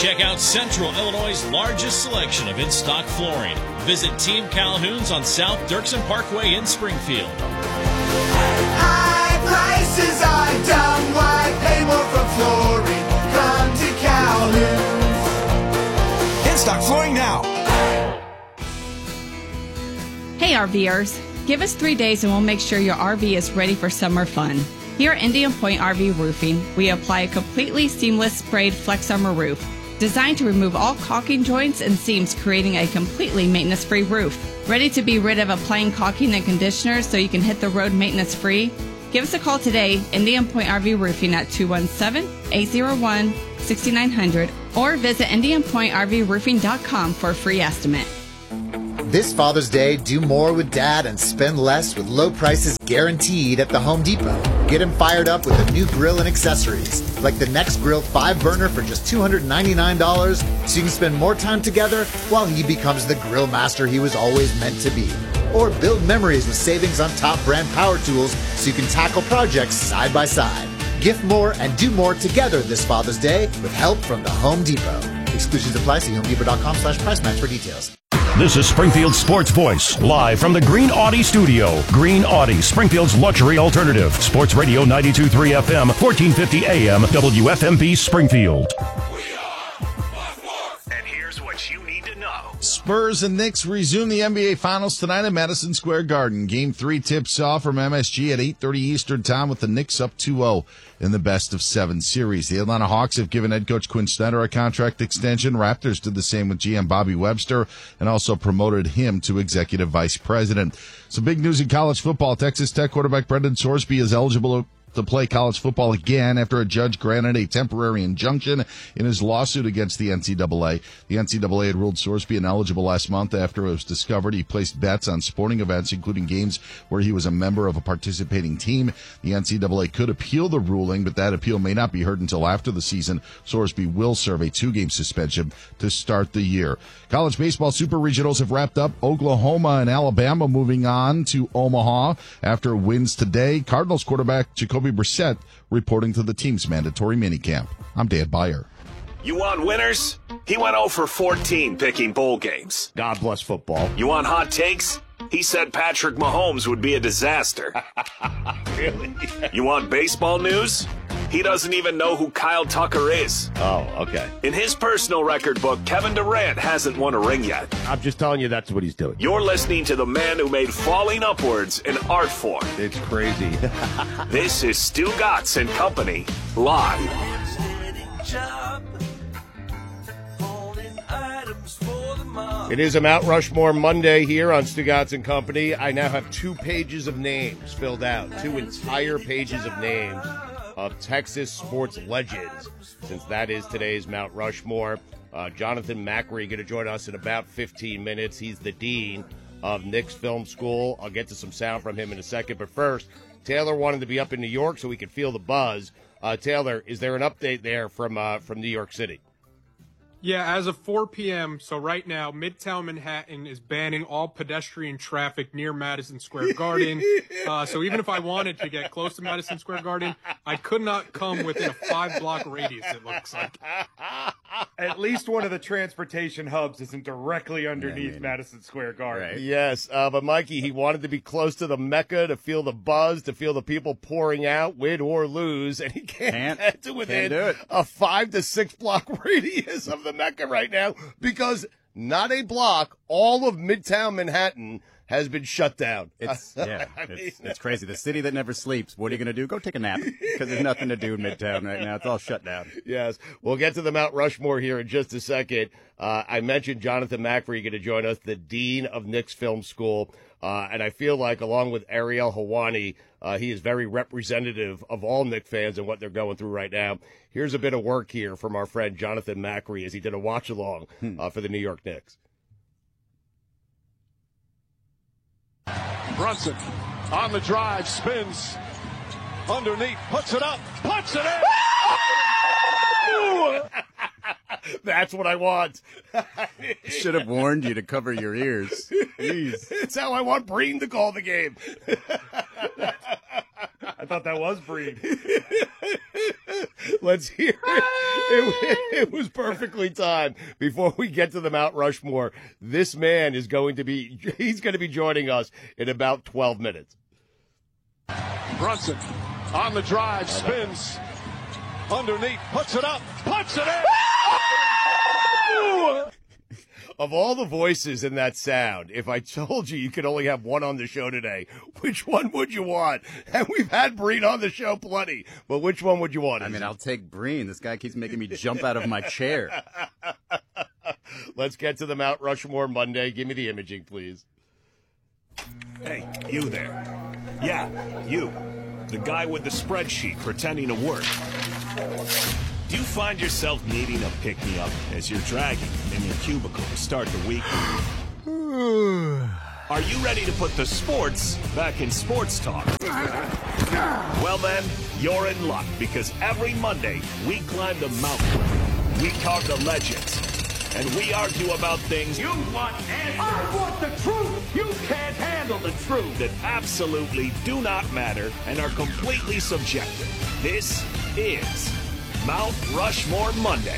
Check out Central Illinois' largest selection of in-stock flooring. Visit Team Calhoun's on South Dirksen Parkway in Springfield. High prices are dumb. Why pay more for flooring? Come to Calhoun's. In-stock flooring now. Hey RVers, give us 3 days and we'll make sure your RV is ready for summer fun. Here at Indian Point RV Roofing, we apply a completely seamless sprayed Flex Armor roof, designed to remove all caulking joints and seams, creating a completely maintenance-free roof. Ready to be rid of applying caulking and conditioners so you can hit the road maintenance-free? Give us a call today, Indian Point RV Roofing at 217-801-6900, or visit IndianPointRVRoofing.com for a free estimate. This Father's Day, do more with Dad and spend less with low prices guaranteed at the Home Depot. Get him fired up with a new grill and accessories, like the Next Grill 5-burner for just $299, so you can spend more time together while he becomes the grill master he was always meant to be. Or build memories with savings on top brand power tools so you can tackle projects side by side. Gift more and do more together this Father's Day with help from the Home Depot. Exclusions apply. See HomeDepot.com/price match for details. This is Springfield's Sports Voice, live from the Green Audi studio. Green Audi, Springfield's luxury alternative. Sports Radio 92.3 FM, 1450 AM, WFMB Springfield. And here's what you need to know. Spurs and Knicks resume the NBA Finals tonight at Madison Square Garden. Game 3 tips off from MSG at 8:30 Eastern Time with the Knicks up 2-0 in the best-of-7 series. The Atlanta Hawks have given head coach Quinn Snyder a contract extension. Raptors did the same with GM Bobby Webster and also promoted him to executive vice president. Some big news in college football. Texas Tech quarterback Brendan Sorsby is eligible to play college football again after a judge granted a temporary injunction in his lawsuit against the NCAA. The NCAA had ruled Sorsby ineligible last month after it was discovered he placed bets on sporting events, including games where he was a member of a participating team. The NCAA could appeal the ruling, but that appeal may not be heard until after the season. Sorsby will serve a 2-game suspension to start the year. College baseball super regionals have wrapped up. Oklahoma and Alabama moving on to Omaha after wins today. Cardinals quarterback Jacoby Brissett reporting to the team's mandatory minicamp. I'm Dan Beyer. You want winners? He went 0 for 14 picking bowl games. God bless football. You want hot takes? He said Patrick Mahomes would be a disaster. Really? You want baseball news? He doesn't even know who Kyle Tucker is. Oh, okay. In his personal record book, Kevin Durant hasn't won a ring yet. I'm just telling you that's what he's doing. You're listening to the man who made falling upwards an art form. It's crazy. This is Stu Gatz and Company, live. It is a Mount Rushmore Monday here on Stugatz and Company. I now have 2 pages of names filled out, 2 entire pages of names of Texas sports legends, since that is today's Mount Rushmore. Jonathan Macri going to join us in about 15 minutes. He's the dean of Knicks Film School. I'll get to some sound from him in a second, but first, Taylor wanted to be up in New York so we could feel the buzz. Taylor, is there an update there from New York City? Yeah, as of 4 p.m., so right now, Midtown Manhattan is banning all pedestrian traffic near Madison Square Garden. So even if I wanted to get close to Madison Square Garden, I could not come within a 5-block radius, it looks like. At least one of the transportation hubs isn't directly underneath Madison Square Garden. Right. Yes, but Mikey, he wanted to be close to the Mecca, to feel the buzz, to feel the people pouring out, win or lose, and he can't get to within a 5 to 6 block radius of the Mecca right now, because not a block, all of Midtown Manhattan has been shut down. It's crazy. The city that never sleeps. What are you going to do? Go take a nap, because there's nothing to do in Midtown right now. It's all shut down. Yes. We'll get to the Mount Rushmore here in just a second. I mentioned Jonathan Macri going to join us, the dean of Knicks Film School. And I feel like, along with Ariel Helwani, he is very representative of all Knicks fans and what they're going through right now. Here's a bit of work here from our friend Jonathan Macri as he did a watch-along for the New York Knicks. Brunson on the drive, spins underneath, puts it up, puts it in. That's what I want. Should have warned you to cover your ears. Jeez. It's how I want Breen to call the game. I thought that was Breen. Let's hear it. It was perfectly timed. Before we get to the Mount Rushmore, this man is going to be joining us in about 12 minutes. Brunson on the drive, spins underneath, puts it up, puts it in. Of all the voices in that sound, if I told you could only have one on the show today, which one would you want? And we've had Breen on the show plenty, but which one would you want? I mean, I'll take Breen. This guy keeps making me jump out of my chair. Let's get to the Mount Rushmore Monday. Give me the imaging, please. Hey, you there. Yeah, you. The guy with the spreadsheet pretending to work. Do you find yourself needing a pick-me-up as you're dragging in your cubicle to start the week? Are you ready to put the sports back in sports talk? Well then, you're in luck, because every Monday we climb the mountain, we carve the legends, and we argue about things you want answers. I want the truth! You can't handle the truth! That absolutely do not matter and are completely subjective. This is Mount Rushmore Monday.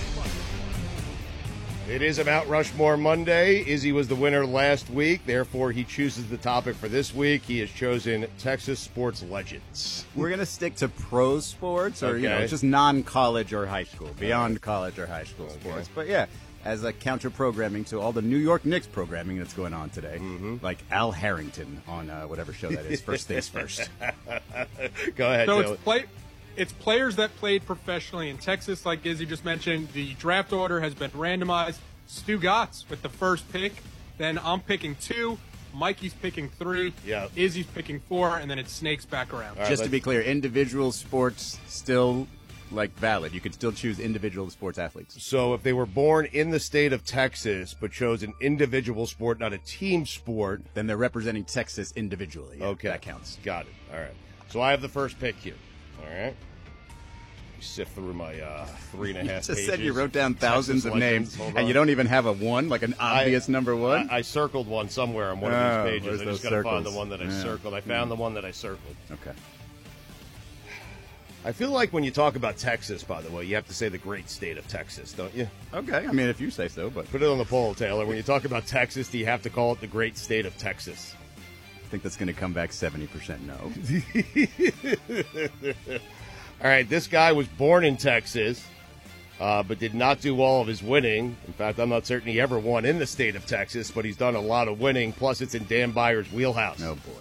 It is a Mount Rushmore Monday. Izzy was the winner last week, therefore he chooses the topic for this week. He has chosen Texas sports legends. We're going to stick to pro sports, or just non-college or high school, beyond college or high school sports. But yeah, as a counter-programming to all the New York Knicks programming that's going on today, like Al Harrington on whatever show that is, First Things First. Go ahead, So it's players that played professionally in Texas, like Izzy just mentioned. The draft order has been randomized. Stu Gotts with the first pick. Then I'm picking 2. Mikey's picking 3. Yeah. Izzy's picking 4, and then it snakes back around. Just to be clear, individual sports still valid. You could still choose individual sports athletes. So if they were born in the state of Texas but chose an individual sport, not a team sport, then they're representing Texas individually. Yeah, okay. That counts. Got it. All right. So I have the first pick here. All right. Sift through my 3.5 pages. You just said you wrote down thousands of names, and you don't even have a one, like an obvious number one? I circled one somewhere on one of these pages. I just got to find the one that I Yeah. circled. I found the one that I circled. Okay. I feel like when you talk about Texas, by the way, you have to say the great state of Texas, don't you? Okay. I mean, if you say so, but Put it on the poll, Taylor. When you talk about Texas, do you have to call it the great state of Texas? I think that's going to come back 70% no. All right, this guy was born in Texas, but did not do all of his winning. In fact, I'm not certain he ever won in the state of Texas, but he's done a lot of winning. Plus, it's in Dan Byer's wheelhouse. Oh, boy.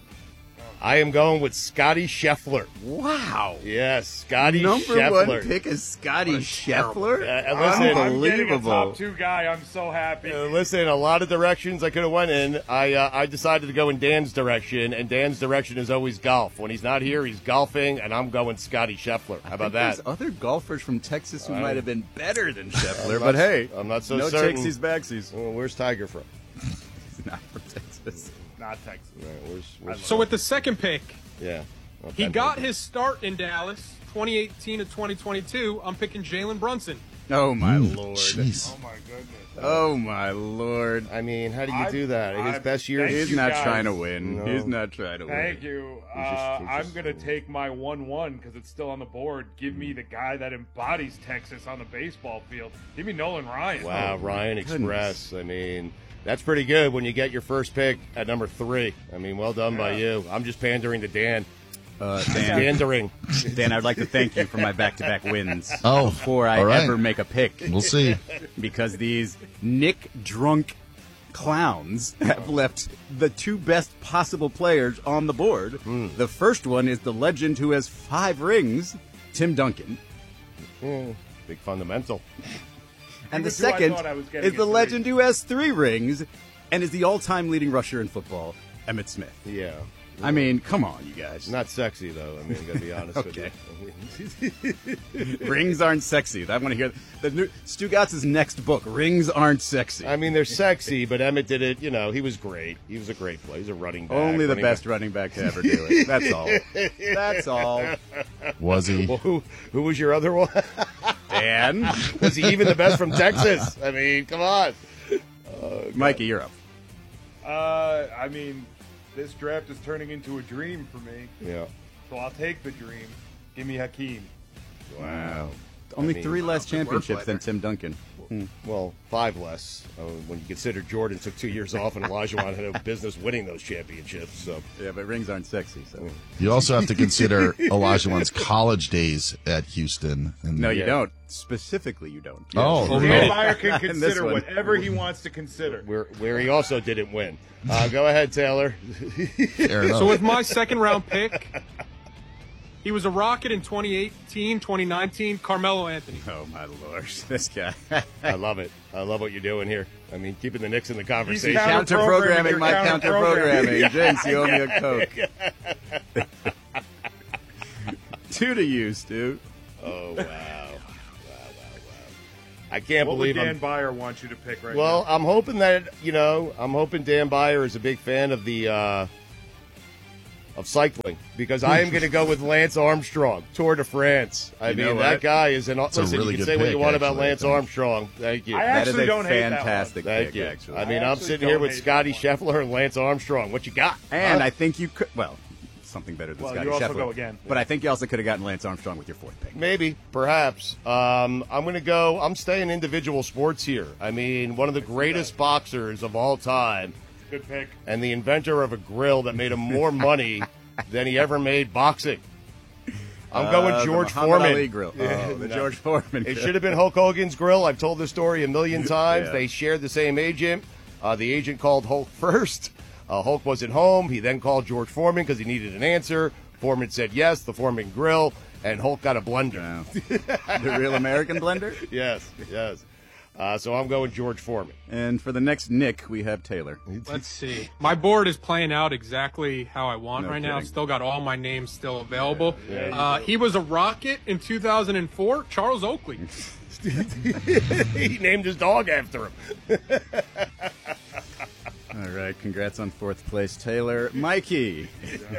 I am going with Scotty Scheffler. Wow. Yes, Scotty Number Scheffler. one pick is Scotty Scheffler? And listen, I'm getting a Unbelievable. top 2 guy. I'm so happy. Listen, a lot of directions I could have went in. I decided to go in Dan's direction, and Dan's direction is always golf. When he's not here, he's golfing, and I'm going Scotty Scheffler. How about that? There's other golfers from Texas who might have been better than Scheffler, I'm but not- hey, I'm not so no certain. takesies backsies. Well, where's Tiger from? He's not from Texas. Not Texas. Where's So with the second pick, yeah. he got his start in Dallas, 2018 to 2022. I'm picking Jalen Brunson. Oh, my Lord. Jeez. Oh, my goodness. Oh, my Lord. I mean, how do you do that? His best years. He's you not guys. trying to win. No. He's not trying to win. Thank you. He's just- I'm going to take my 1-1 because it's still on the board. Give me the guy that embodies Texas on the baseball field. Give me Nolan Ryan. Wow, Ryan goodness. Express. I mean, that's pretty good when you get your first pick at number 3. I mean, well done by you. I'm just pandering to Dan. Dan, Pandering. Dan, I'd like to thank you for my back-to-back wins. Oh, before I all right. ever make a pick. We'll see. Because these Nick drunk clowns have left the 2 best possible players on the board. The first one is the legend who has 5 rings, Tim Duncan. Big fundamental. And the was who I second thought I was getting is the at 3. legend who has 3 rings and is the all-time leading rusher in football, Emmitt Smith. Yeah. I mean, come on, you guys. Not sexy, though. I mean, got to be honest Okay. with you. Rings aren't sexy. I want to hear the new Stu Gotts' next book, Rings Aren't Sexy. I mean, they're sexy, but Emmett did it, he was great. He was a great player. He's a running back. Only the running best running back to ever do it. That's all. That's all. Was he? Well, who was your other one? Dan? Was he even the best from Texas? I mean, come on. Mikey, you're up. I mean, this draft is turning into a dream for me. Yeah. So I'll take the dream. Give me Hakeem. Wow. Only 3 less championships than Tim Duncan. Well, 5 less when you consider Jordan took 2 years off and Olajuwon had no business winning those championships. So yeah, but rings aren't sexy. So You also have to consider Olajuwon's college days at Houston. And no, you don't. Specifically, you don't. Oh, Dan Byer can consider whatever he wants to consider. Where he also didn't win. Go ahead, Taylor. So with my second-round pick, he was a Rocket in 2018, 2019, Carmelo Anthony. Oh, my Lord. This guy. I love it. I love what you're doing here. I mean, keeping the Knicks in the conversation. Counter-programming my counter-programming. Jinx, you owe me a Coke. 2 to you, Stu. Oh, wow. I can't believe What would Dan Byer want you to pick right now? Well, I'm hoping that, I'm hoping Dan Byer is a big fan of the of cycling, because I am going to go with Lance Armstrong, Tour de France. I mean, that guy is an... Listen, really you can good say what you pick, want about actually, Lance Armstrong. Thank you. I That is actually a don't hate that one. fantastic Thank pick, you. actually. I mean, I I'm actually sitting here don't with hate Scotty that Scheffler and Lance Armstrong. What you got? And I think you could... Well, something better than Well, Scotty you also Scheffler. go again. But I think you also could have gotten Lance Armstrong with your 4th pick. Maybe, perhaps. I'm going to go... I'm staying individual sports here. I mean, one of the greatest boxers of all time. Good pick. And the inventor of a grill that made him more money than he ever made boxing. I'm going George the Muhammad Foreman. Ali grill. Oh, the George Foreman It grill. should have been Hulk Hogan's grill. I've told this story a million times. Yeah. They shared the same agent. The agent called Hulk first. Hulk wasn't home. He then called George Foreman because he needed an answer. Foreman said yes, the Foreman grill, and Hulk got a blender. Wow. The real American blender? Yes. So I'm going George Foreman. And for the next Nick, we have Taylor. Let's see. My board is playing out exactly how I want No right now. kidding. Still got all my names still available. Yeah. He was a Rocket in 2004, Charles Oakley. He named his dog after him. All right, congrats on 4th place, Taylor. Mikey.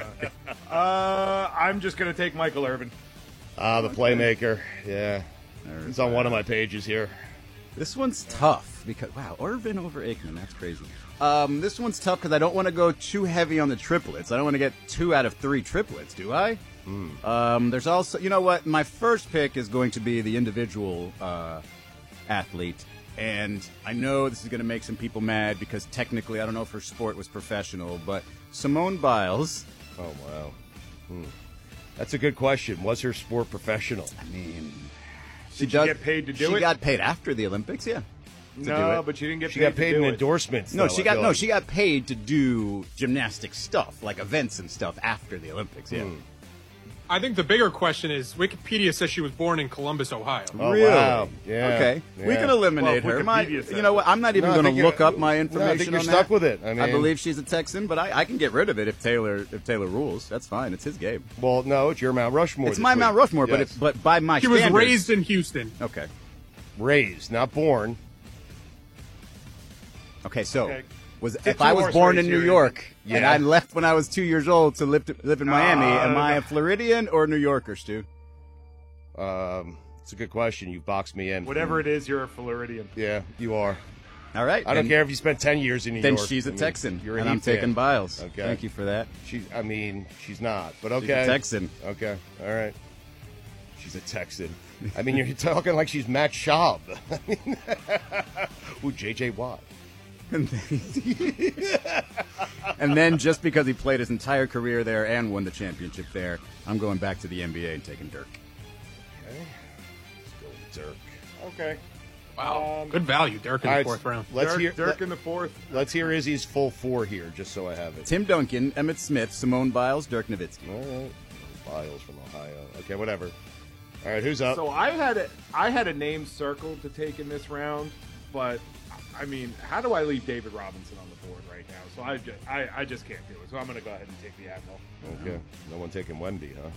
I'm just going to take Michael Irvin. The playmaker. Yeah. It's on one of my pages here. This one's tough because, wow, Irvin over Aikman, that's crazy. This one's tough because I don't want to go too heavy on the triplets. I don't want to get 2 out of 3 triplets, do I? There's also, you know what? My first pick is going to be the individual athlete. And I know this is going to make some people mad because technically, I don't know if her sport was professional, but Simone Biles. Oh, wow. That's a good question. Was her sport professional? I mean, Did she get paid to do it? She got paid after the Olympics, yeah. No, but she didn't get She paid got paid to in do it. endorsements. No, though, she I feel like. she got paid to do gymnastic stuff, like events and stuff after the Olympics, yeah. I think the bigger question is Wikipedia says she was born in Columbus, Ohio. Oh, Really? wow. Yeah. Okay. We Yeah. can eliminate Well, her. Wikipedia says You know what? I'm not even No, I going think to you're- look up my No, information I think you're on stuck that. with it. I mean, believe she's a Texan, but I can get rid of it if Taylor rules. That's fine. It's his game. Well, no, it's your Mount Rushmore. It's this my week. Mount Rushmore, Yes. but by my She was standards. raised in Houston. Okay. Raised, not born. Okay, so Okay. if I was two-horse born race in New here. York and Yeah. I left when I was 2 years old to live in Miami, am I a Floridian or New Yorker, Stu? It's a good question. You boxed me in. Whatever it is, you're a Floridian. Yeah, you are. All right. I don't care if you spent 10 years in New Then York. she's a I mean, Texan, You're a and I'm Heat fan. taking Biles. Okay. Thank you for that. She's not, but okay. She's a Texan. Okay, all right. She's a Texan. I mean, you're talking like she's Matt Schaub. Ooh, J.J. Watt. And then just because he played his entire career there and won the championship there, I'm going back to the NBA and taking Dirk. Okay. Let's go with Dirk. Okay. Wow. Good value, Dirk in All the right, fourth round. Dirk in the 4th. Let's hear Izzy's full 4 here, just so I have it. Tim Duncan, Emmett Smith, Simone Biles, Dirk Nowitzki. All right. Biles from Ohio. Okay, whatever. All right, who's up? So I had a name circled to take in this round, but I mean, how do I leave David Robinson on the board right now? So I just can't do it. So I'm going to go ahead and take the Admiral. Okay. No one taking Wemby, huh?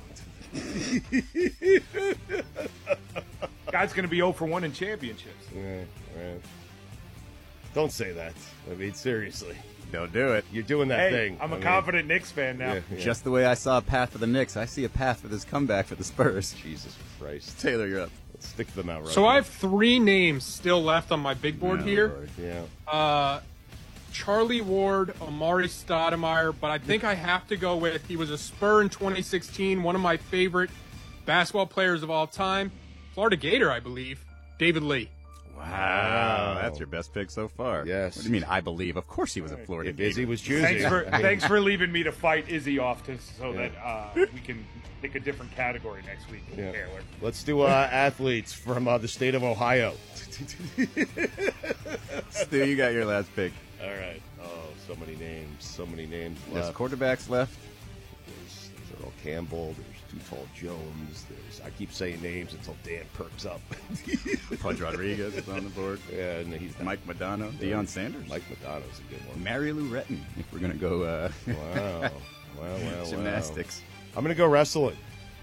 Guy's going to be 0 for 1 in championships. Yeah, right. Don't say that. I mean, seriously. Don't do it. You're doing that Hey, thing. I'm a I mean, confident Knicks fan now. yeah. Just the way I saw a path for the Knicks, I see a path for this comeback for the Spurs. Jesus Christ. Taylor, you're up. Let's stick to the Mount Rushmore. So I have 3 names still left on my big board here. Lord. Yeah. Charlie Ward, Amari Stoudemire, but I think I have to go with he was a Spur in 2016, one of my favorite basketball players of all time, Florida Gator, I believe, David Lee. Wow, that's your best pick so far. Yes. What do you mean, I believe? Of course he was a Florida Gator. Izzy was choosing. Thanks for leaving me to fight Izzy off so that we can pick a different category next week. Yeah. Taylor. Let's do athletes from the state of Ohio. Stu, you got your last pick. All right. Oh, so many names There's left. quarterbacks left. There's Earl Campbell. There's Too Tall Jones. I keep saying names until Dan perks up. Pudge Rodriguez is on the board. Yeah, and he's not. Mike Madonna. Deion Sanders. Mike Madonna's a good one. Mary Lou Retton, if we're going to go Wow. gymnastics. I'm going to go wrestling.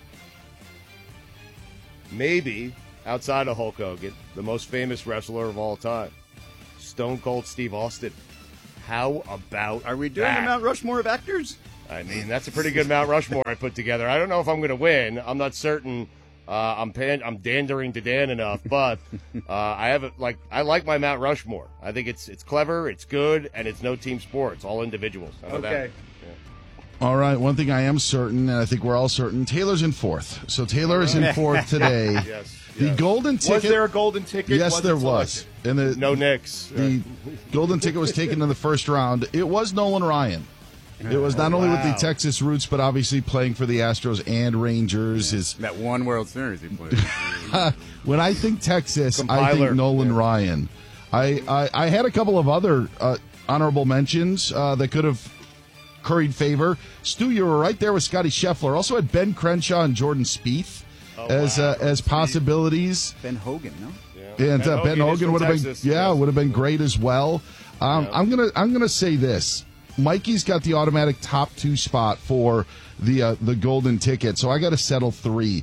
Maybe, outside of Hulk Hogan, the most famous wrestler of all time, Stone Cold Steve Austin. How about Are we doing that? the Mount Rushmore of actors? I mean, that's a pretty good Mount Rushmore I put together. I don't know if I'm going to win. I'm not certain. I'm dandering to Dan enough, but I like my Mount Rushmore. I think it's clever, it's good, and it's no team sport. It's all individuals. How about that? All right, one thing I am certain, and I think we're all certain, Taylor's in fourth. So Taylor is in fourth today. Yes. The golden ticket. Was there a golden ticket? Yes, there was. And no Knicks. The golden ticket was taken in the first round. It was Nolan Ryan. It was not only with the Texas roots, but obviously playing for the Astros and Rangers. That one World Series he played. When I think Texas, I Compiler. think Nolan Ryan. I had a couple of other honorable mentions that could have curried favor. Stu, you were right there with Scotty Scheffler. Also had Ben Crenshaw and Jordan Spieth as possibilities. Ben Hogan, no? Yeah. And Ben Hogan would have been would have been great as well. I'm gonna say this. Mikey's got the automatic top 2 spot for the golden ticket, so I got to settle 3.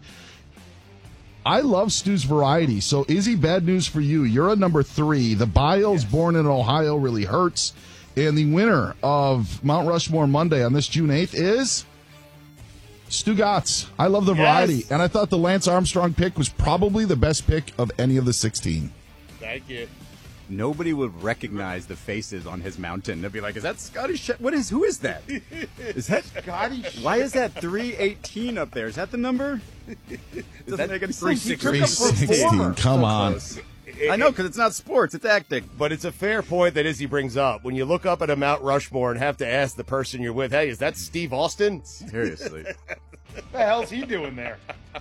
I love Stu's variety, so Izzy, bad news for you. You're a number 3. The Biles, born in Ohio, really hurts. And the winner of Mount Rushmore Monday on this June 8th is Stu Gatz. I love the variety, and I thought the Lance Armstrong pick was probably the best pick of any of the 16. Thank you. Nobody would recognize the faces on his mountain. They'll be like, "Is that Scotty? Who is that? Is that Scotty? Why is that 318 up there? Is that the number? Doesn't make any sense. 316. Come on. I know, because it's not sports; it's acting. But it's a fair point that Izzy brings up. When you look up at a Mount Rushmore and have to ask the person you're with, "Hey, is that Steve Austin?" Seriously, what the hell's he doing there?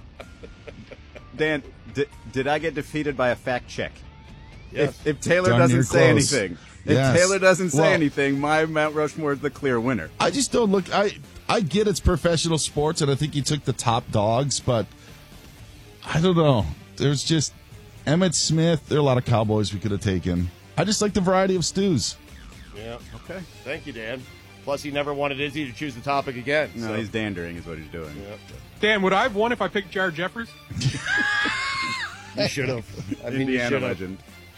Dan, did I get defeated by a fact check? Yes. If Taylor Darn doesn't near say close. anything, Yes. if Taylor doesn't say Well- anything, my Mount Rushmore is the clear winner. I just don't look. I get it's professional sports, and I think he took the top dogs, but I don't know. There's just Emmitt Smith. There are a lot of Cowboys we could have taken. I just like the variety of stews. Yeah. Okay. Thank you, Dan. Plus, he never wanted Izzy to choose the topic again. No, so. he's dandering is what he's doing. Yeah. Dan, would I have won if I picked Jared Jeffries? You should have. I mean, you Indiana should have. legend.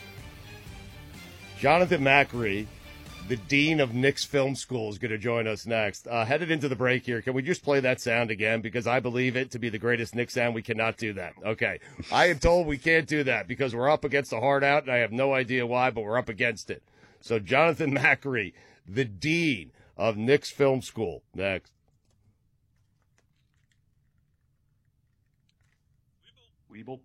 Jonathan Macri, the dean of Knicks Film School, is going to join us next. Headed into the break here, can we just play that sound again? Because I believe it to be the greatest Knicks sound. We cannot do that. Okay. I am told we can't do that because we're up against a hard out, and I have no idea why, but we're up against it. So Jonathan Macri, the dean of Knicks Film School, next. Weeble.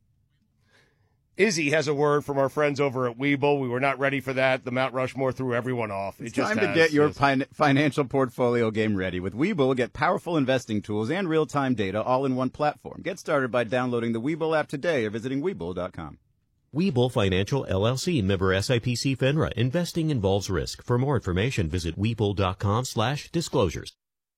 Izzy has a word from our friends over at Weeble. We were not ready for that. The Mount Rushmore threw everyone off. It's time to get your financial portfolio game ready. With Webull, get powerful investing tools and real-time data all in one platform. Get started by downloading the Webull app today or visiting Webull.com. Webull Financial, LLC, member SIPC FINRA. Investing involves risk. For more information, visit Webull.com/disclosures.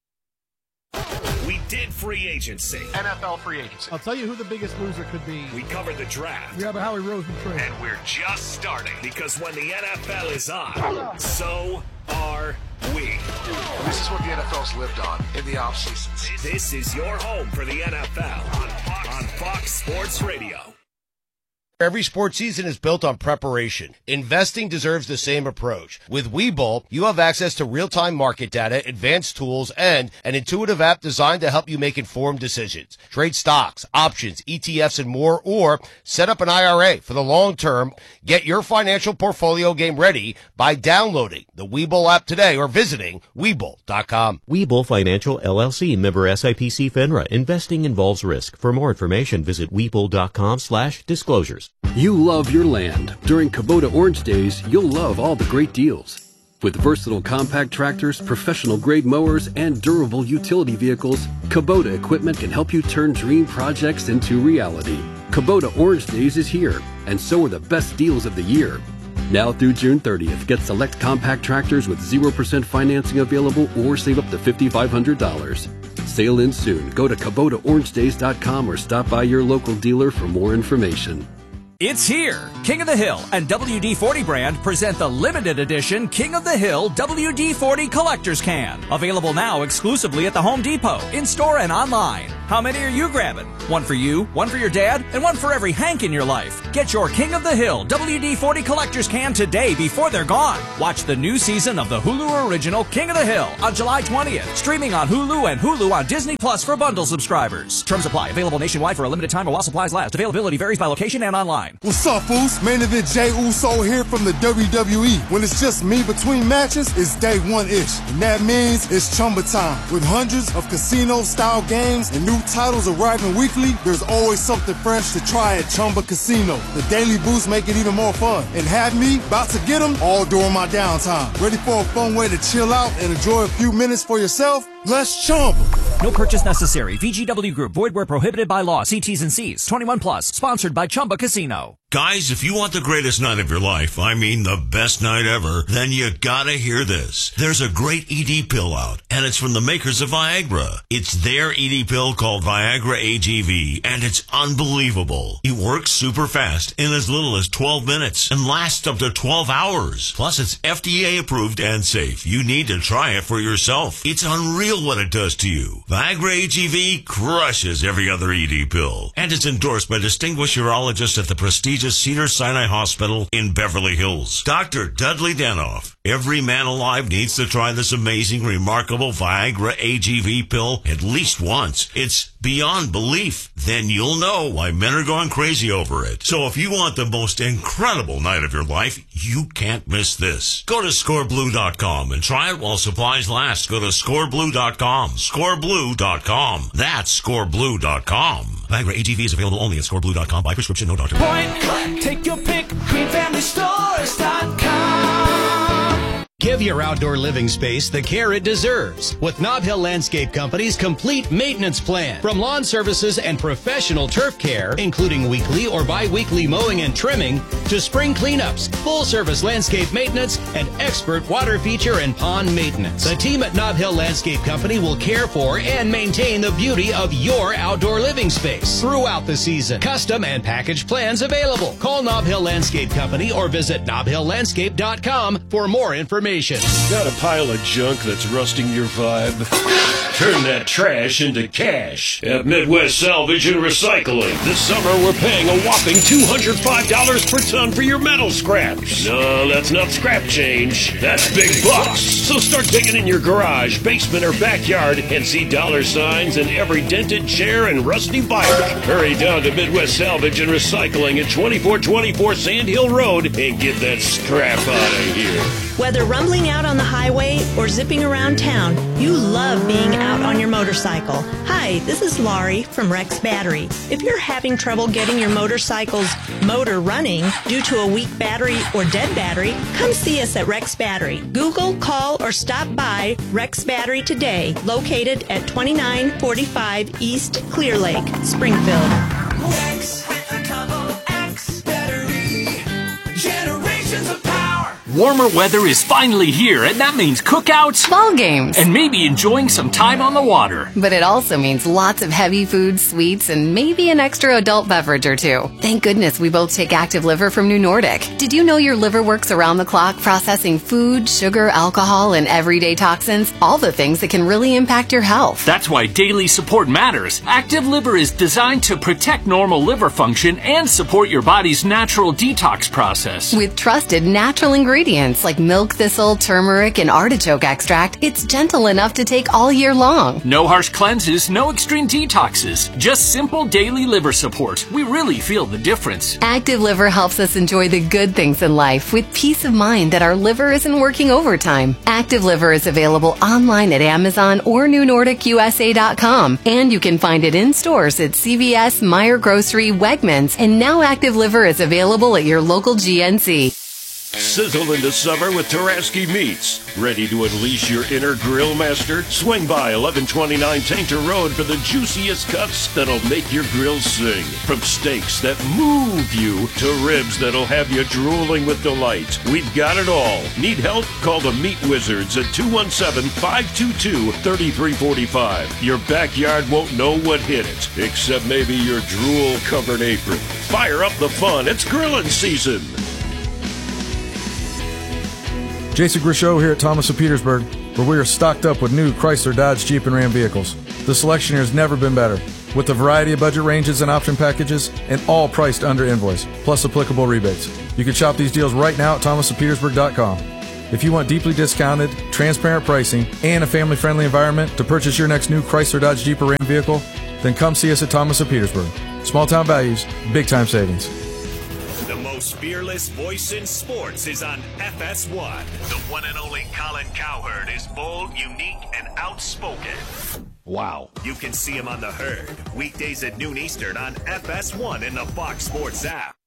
We did free agency. NFL free agency. I'll tell you who the biggest loser could be. We covered the draft. We have a Howie Roseman trade. And we're just starting. Because when the NFL is on, so are we. This is what the NFL's lived on in the offseasons. This is your home for the NFL on Fox Sports Radio. Every sports season is built on preparation. Investing deserves the same approach. With Webull, you have access to real-time market data, advanced tools, and an intuitive app designed to help you make informed decisions. Trade stocks, options, ETFs, and more, or set up an IRA for the long term. Get your financial portfolio game ready by downloading the Webull app today or visiting Webull.com. Webull Financial LLC, member SIPC FINRA. Investing involves risk. For more information, visit Webull.com/disclosures. You love your land. During Kubota Orange Days, you'll love all the great deals. With versatile compact tractors, professional-grade mowers, and durable utility vehicles, Kubota equipment can help you turn dream projects into reality. Kubota Orange Days is here, and so are the best deals of the year. Now through June 30th, get select compact tractors with 0% financing available or save up to $5,500. Sale ends soon. Go to KubotaOrangeDays.com or stop by your local dealer for more information. It's here! King of the Hill and WD-40 brand present the limited edition King of the Hill WD-40 Collector's Can. Available now exclusively at the Home Depot, in-store and online. How many are you grabbing? One for you, one for your dad, and one for every Hank in your life. Get your King of the Hill WD-40 Collector's Can today before they're gone. Watch the new season of the Hulu original King of the Hill on July 20th. Streaming on Hulu and Hulu on Disney Plus for bundle subscribers. Terms apply. Available nationwide for a limited time or while supplies last. Availability varies by location and online. What's up, Foos? Main event Jey Uso here from the WWE. When it's just me between matches, it's day one-ish. And that means it's Chumba time. With hundreds of casino-style games and new titles arriving weekly, there's always something fresh to try at Chumba Casino. The daily boosts make it even more fun. And have me about to get them all during my downtime. Ready for a fun way to chill out and enjoy a few minutes for yourself? Let's Chumba. No purchase necessary. VGW Group. Void where prohibited by law. See T's and C's. 21 plus. Sponsored by Chumba Casino. Guys, if you want the greatest night of your life, I mean the best night ever, then you gotta hear this. There's a great ED pill out, and it's from the makers of Viagra. It's their ED pill called Viagra AGV, and it's unbelievable. It works super fast in as little as 12 minutes and lasts up to 12 hours. Plus, it's FDA approved and safe. You need to try it for yourself. It's unreal what it does to you. Viagra AGV crushes every other ED pill, and it's endorsed by distinguished urologists at the prestigious Cedars-Sinai Hospital in Beverly Hills. Dr. Dudley Danoff. Every man alive needs to try this amazing, remarkable Viagra AGV pill at least once. It's beyond belief. Then you'll know why men are going crazy over it. So if you want the most incredible night of your life, you can't miss this. Go to scoreblue.com and try it while supplies last. Go to scoreblue.com. Scoreblue.com. That's scoreblue.com. Viagra AGV is available only at scoreblue.com by prescription, no doctor. Point blank, take your pick, greenfamilystores.com. Give your outdoor living space the care it deserves with Nob Hill Landscape Company's complete maintenance plan. From lawn services and professional turf care, including weekly or bi-weekly mowing and trimming, to spring cleanups, full-service landscape maintenance, and expert water feature and pond maintenance. The team at Nob Hill Landscape Company will care for and maintain the beauty of your outdoor living space throughout the season. Custom and package plans available. Call Nob Hill Landscape Company or visit nobhilllandscape.com for more information. Got a pile of junk that's rusting your vibe? Turn that trash into cash at Midwest Salvage and Recycling. This summer, we're paying a whopping $205 per ton for your metal scraps. No, that's not scrap change. That's big bucks. So start digging in your garage, basement, or backyard and see dollar signs in every dented chair and rusty bike. Hurry down to Midwest Salvage and Recycling at 2424 Sand Hill Road and get that scrap out of here. Whether rumbling out on the highway or zipping around town, you love being out on your motorcycle. Hi, this is Laurie from Rex Battery. If you're having trouble getting your motorcycle's motor running due to a weak battery or dead battery, come see us at Rex Battery. Google, call, or stop by Rex Battery today, located at 2945 East Clear Lake, Springfield. Rex with a double X battery. Generations of power. Warmer weather is finally here, and that means cookouts, ball games, and maybe enjoying some time on the water. But it also means lots of heavy foods, sweets, and maybe an extra adult beverage or two. Thank goodness we both take Active Liver from New Nordic. Did you know your liver works around the clock processing food, sugar, alcohol, and everyday toxins? All the things that can really impact your health. That's why daily support matters. Active Liver is designed to protect normal liver function and support your body's natural detox process. With trusted natural ingredients like milk thistle, turmeric, and artichoke extract, it's gentle enough to take all year long. No harsh cleanses, no extreme detoxes. Just simple daily liver support. We really feel the difference. Active Liver helps us enjoy the good things in life with peace of mind that our liver isn't working overtime. Active Liver is available online at Amazon or NewNordicUSA.com, and you can find it in stores at CVS, Meijer Grocery, Wegmans, and now Active Liver is available at your local GNC. Sizzle into summer with Taraski Meats. Ready to unleash your inner grill master? Swing by 1129 Tainter Road for the juiciest cuts that'll make your grill sing. From steaks that move you to ribs that'll have you drooling with delight. We've got it all. Need help? Call the Meat Wizards at 217-522-3345. Your backyard won't know what hit it, except maybe your drool-covered apron. Fire up the fun. It's grilling season. Jason Grishow here at Thomas of Petersburg, where we are stocked up with new Chrysler, Dodge, Jeep, and Ram vehicles. The selection here has never been better, with a variety of budget ranges and option packages, and all priced under invoice, plus applicable rebates. You can shop these deals right now at thomasofpetersburg.com. If you want deeply discounted, transparent pricing, and a family-friendly environment to purchase your next new Chrysler, Dodge, Jeep, or Ram vehicle, then come see us at Thomas of Petersburg. Small-town values, big-time savings. The most fearless voice in sports is on FS1. The one and only Colin Cowherd is bold, unique, and outspoken. Wow. You can see him on The Herd, weekdays at noon Eastern on FS1 in the Fox Sports app.